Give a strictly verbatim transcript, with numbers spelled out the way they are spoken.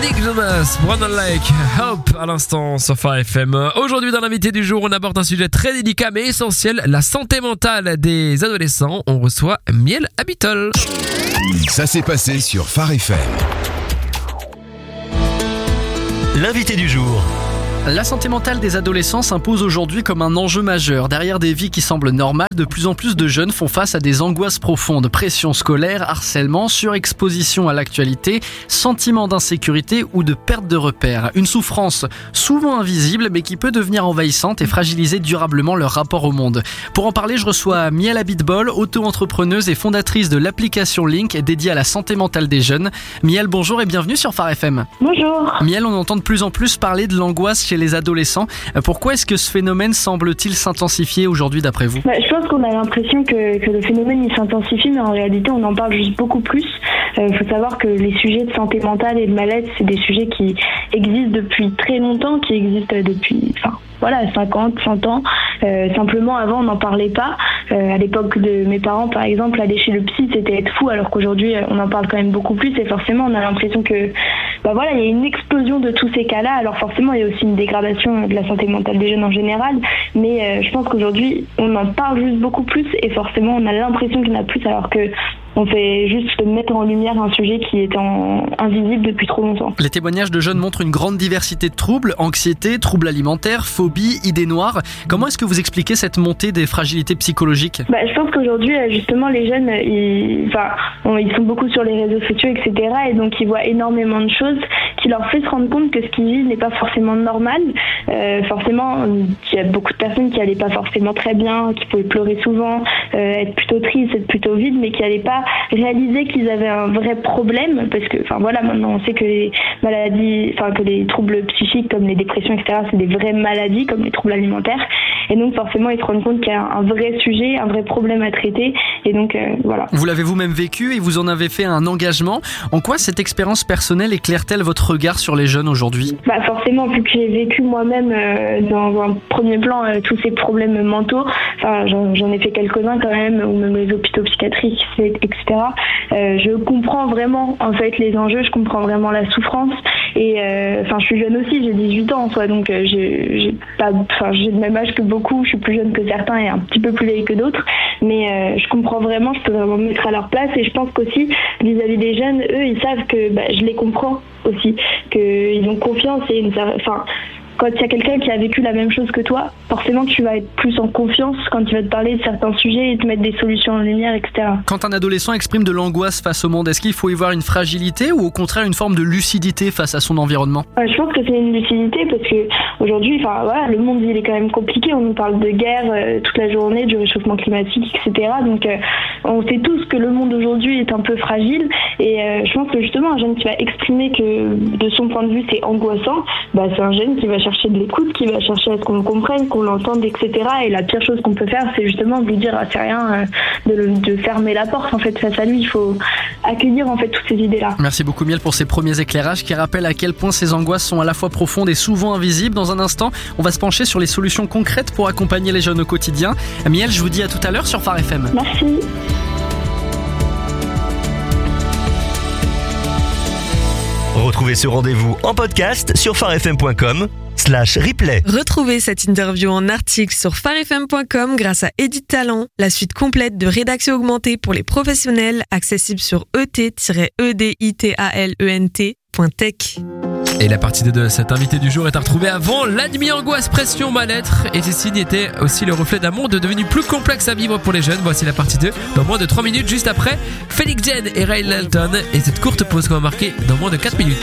Nick Jonas, Brandon Lake, Hope à l'instant sur Phare F M. Aujourd'hui dans l'invité du jour, on aborde un sujet très délicat mais essentiel, la santé mentale des adolescents. On reçoit Miel Habitol. Ça s'est passé sur Phare F M. L'invité du jour. La santé mentale des adolescents s'impose aujourd'hui comme un enjeu majeur. Derrière des vies qui semblent normales, de plus en plus de jeunes font face à des angoisses profondes. Pression scolaire, harcèlement, surexposition à l'actualité, sentiment d'insécurité ou de perte de repères. Une souffrance souvent invisible mais qui peut devenir envahissante et fragiliser durablement leur rapport au monde. Pour en parler, je reçois Miel Habitol, auto-entrepreneuse et fondatrice de l'application Link dédiée à la santé mentale des jeunes. Miel, bonjour et bienvenue sur Phare F M. Bonjour. Miel, on entend de plus en plus parler de l'angoisse chez les adolescents. Pourquoi est-ce que ce phénomène semble-t-il s'intensifier aujourd'hui d'après vous ? Bah, je pense qu'on a l'impression que, que le phénomène il s'intensifie, mais en réalité on en parle juste beaucoup plus. Il euh, faut savoir que les sujets de santé mentale et de mal-être, c'est des sujets qui existent depuis très longtemps, qui existent depuis enfin, voilà, cinquante, cent ans. Euh, simplement avant on n'en parlait pas. Euh, à l'époque de mes parents par exemple, aller chez le psy c'était être fou, alors qu'aujourd'hui on en parle quand même beaucoup plus et forcément on a l'impression que bah voilà, il y a une explosion de tous ces cas-là. Alors forcément il y a aussi une dégradation de la santé mentale des jeunes en général, mais euh, je pense qu'aujourd'hui on en parle juste beaucoup plus et forcément on a l'impression qu'il y en a plus, alors que on fait juste mettre en lumière un sujet qui est en... invisible depuis trop longtemps. Les témoignages de jeunes montrent une grande diversité de troubles, anxiété, troubles alimentaires, phobie, idées noires. Comment est-ce que vous expliquez cette montée des fragilités psychologiques ? Bah, je pense qu'aujourd'hui, justement, les jeunes, ils, enfin, on, ils sont beaucoup sur les réseaux sociaux, et cetera. Et donc, ils voient énormément de choses qui leur fait se rendre compte que ce qu'ils vivent n'est pas forcément normal. Euh, forcément, il y a beaucoup de personnes qui n'allaient pas forcément très bien, qui pouvaient pleurer souvent, euh, être plutôt tristes, être plutôt vides, mais qui n'allaient pas réaliser qu'ils avaient un vrai problème, parce que, enfin voilà, maintenant on sait que les maladies, enfin que les troubles psychiques comme les dépressions, et cetera, c'est des vraies maladies comme les troubles alimentaires, et donc forcément ils se rendent compte qu'il y a un vrai sujet, un vrai problème à traiter, et donc euh, voilà. Vous l'avez vous-même vécu et vous en avez fait un engagement. En quoi cette expérience personnelle éclaire-t-elle votre regard sur les jeunes aujourd'hui ? Bah forcément, vu que j'ai vécu moi-même euh, dans un premier plan euh, tous ces problèmes mentaux, enfin j'en, j'en ai fait quelques-uns quand même, ou même les hôpitaux psychiatriques, et cetera. Euh, je comprends vraiment en fait les enjeux, je comprends vraiment la souffrance et enfin euh, je suis jeune aussi, j'ai dix-huit ans en soi, donc euh, j'ai, j'ai pas, enfin j'ai le même âge que beaucoup, je suis plus jeune que certains et un petit peu plus vieille que d'autres, mais euh, je comprends vraiment, je peux vraiment me mettre à leur place et je pense qu'aussi vis-à-vis des jeunes, eux ils savent que bah, je les comprends aussi, qu'ils ont confiance et une, enfin quand il y a quelqu'un qui a vécu la même chose que toi, forcément tu vas être plus en confiance quand tu vas te parler de certains sujets et te mettre des solutions en lumière, et cetera. Quand un adolescent exprime de l'angoisse face au monde, est-ce qu'il faut y voir une fragilité ou au contraire une forme de lucidité face à son environnement ? euh, Je pense que c'est une lucidité parce que aujourd'hui, enfin voilà, le monde il est quand même compliqué. On nous parle de guerre euh, toute la journée, du réchauffement climatique, et cetera. Donc euh, on sait tous que le monde aujourd'hui est un peu fragile et euh, je pense que justement un jeune qui va exprimer que de son point de vue c'est angoissant, bah c'est un jeune qui va chercher de l'écoute, qui va chercher à ce qu'on le comprenne, qu'on l'entende, et cetera. Et la pire chose qu'on peut faire, c'est justement de lui dire ah, c'est rien, de, le, de fermer la porte en fait face à lui. Il faut accueillir en fait toutes ces idées-là. Merci beaucoup Miel pour ces premiers éclairages qui rappellent à quel point ces angoisses sont à la fois profondes et souvent invisibles. Dans un instant, on va se pencher sur les solutions concrètes pour accompagner les jeunes au quotidien. Miel, je vous dis à tout à l'heure sur Phare F M. Merci. Retrouvez ce rendez-vous en podcast sur pharefm point com slash replay. Retrouvez cette interview en article sur pharefm point com grâce à Edit Talent, la suite complète de rédaction augmentée pour les professionnels, accessible sur e t tiret e d i t a l e n t point tech. Et la partie deux de cet invité du jour est à retrouver avant la nuit angoisse, pression, mal-être. Et ces signes étaient aussi le reflet d'un monde devenu plus complexe à vivre pour les jeunes. Voici la partie deux dans moins de trois minutes, juste après Felix Jen et Ray Dalton. Et cette courte pause qu'on va marquer dans moins de quatre minutes.